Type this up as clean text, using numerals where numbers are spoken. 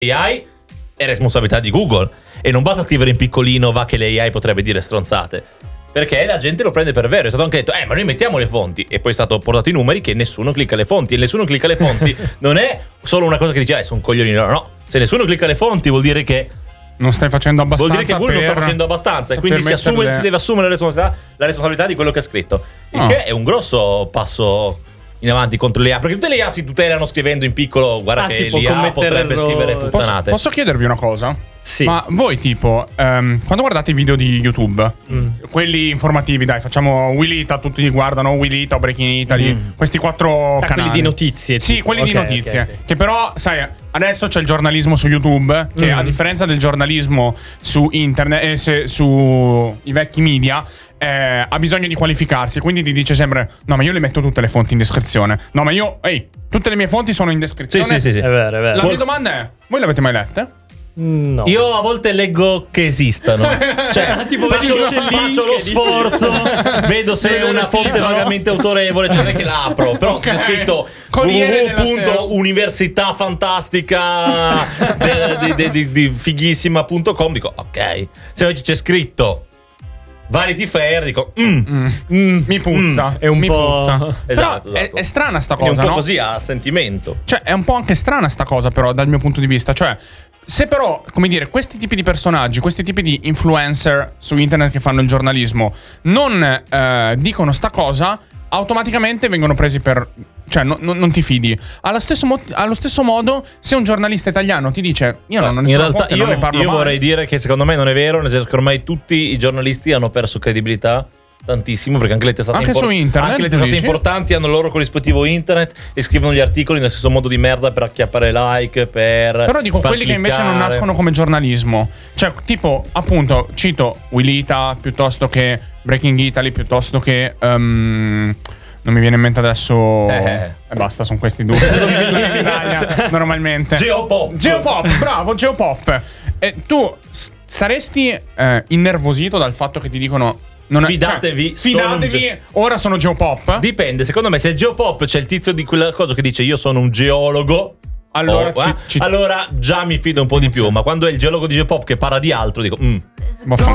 AI è responsabilità di Google e non basta scrivere in piccolino va che l'AI potrebbe dire stronzate, perché la gente lo prende per vero. È stato anche detto ma noi mettiamo le fonti, e poi è stato portato i numeri che nessuno clicca le fonti, e nessuno clicca le fonti non è solo una cosa che dice sono coglioni, no, se nessuno clicca le fonti vuol dire che non stai facendo abbastanza. Vuol dire che Google non sta facendo abbastanza, e quindi si deve assumere la responsabilità di quello che ha scritto, il che è un grosso passo in avanti contro l'IA, perché tutte le IA si tutelano scrivendo in piccolo, guarda che l'IA potrebbe scrivere puttanate. Posso chiedervi una cosa? Sì. Ma voi tipo quando guardate i video di YouTube, quelli informativi, dai, facciamo Willita, tutti guardano Willita o Breaking Italy, questi 4 canali. Quelli di notizie. Sì, tipo. quelli di notizie. Okay. Che però, sai, adesso c'è il giornalismo su YouTube, che a differenza del giornalismo su internet e su i vecchi media, ha bisogno di qualificarsi, quindi ti dice sempre no, ma io le metto tutte le fonti in descrizione, no, ma io tutte le mie fonti sono in descrizione. Sì. È vero. La mia domanda è: voi le avete mai lette? No. Io a volte leggo che esistano, cioè tipo faccio lo sforzo, vedo se è una fonte vagamente autorevole, cioè non è che la apro, però se c'è scritto www.università fantastica di fighissima.com dico ok. Se invece c'è scritto Vanity Fair dico mi puzza, è un mi po'. puzza. Esatto. È strana sta È cosa, un po' no? così a sentimento. Cioè è un po' anche strana sta cosa, però, dal mio punto di vista. Cioè, se però, come dire, questi tipi di personaggi, questi tipi di influencer su internet che fanno il giornalismo non dicono sta cosa, automaticamente vengono presi per... Cioè, non ti fidi. Allo stesso modo, se un giornalista italiano ti dice io non ho nessuna fonte, non ne parlo mai. Vorrei dire che secondo me non è vero, nel senso che ormai tutti i giornalisti hanno perso credibilità tantissimo, perché anche le testate su internet, anche le testate importanti hanno il loro corrispettivo internet e scrivono gli articoli nello stesso modo di merda per acchiappare like, però dico quelli che invece non nascono come giornalismo, cioè tipo appunto cito Willita piuttosto che Breaking Italy, piuttosto che non mi viene in mente adesso e basta, sono questi due in Italia normalmente. Geopop, bravo, Geopop. Tu saresti innervosito dal fatto che ti dicono fidatevi, ora sono Geopop? Dipende, secondo me se Geopop c'è il tizio di quella cosa che dice io sono un geologo, allora allora già mi fido un po' di più, ma quando è il geologo di Geopop che parla di altro dico